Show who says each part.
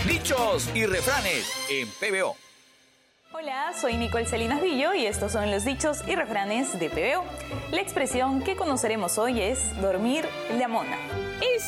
Speaker 1: Dichos y refranes en PBO.
Speaker 2: Hola, soy Nicole Salinas Villo y estos son los dichos y refranes de PBO. La expresión que conoceremos hoy es dormir la mona.